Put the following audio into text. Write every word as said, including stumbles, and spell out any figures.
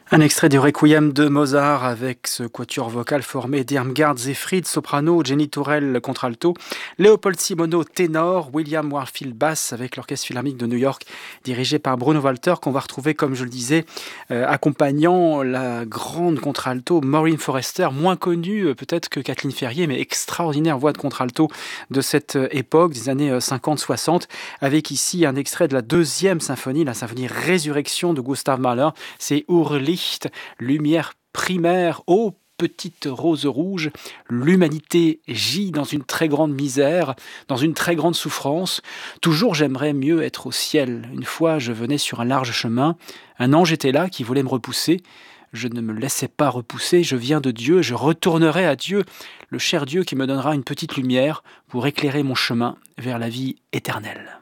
Un extrait du Requiem de Mozart avec ce quatuor vocal formé d'Irmgard Zefrid, soprano, Jenny Tourelle, contralto, Léopold Simoneau, ténor, William Warfield, basse avec l'Orchestre Philharmonique de New York, dirigé par Bruno Walter, qu'on va retrouver, comme je le disais, euh, accompagnant la grande contralto Maureen Forrester, moins connue euh, peut-être que Kathleen Ferrier, mais extraordinaire voix de contralto de cette euh, époque, des années cinquante soixante, avec ici un extrait de la deuxième symphonie, la symphonie Résurrection de Gustav Mahler, c'est Urlicht, lumière primaire, ô petite rose rouge, l'humanité gît dans une très grande misère, dans une très grande souffrance. Toujours j'aimerais mieux être au ciel. Une fois je venais sur un large chemin, un ange était là qui voulait me repousser. Je ne me laissais pas repousser, je viens de Dieu, je retournerai à Dieu, le cher Dieu qui me donnera une petite lumière pour éclairer mon chemin vers la vie éternelle.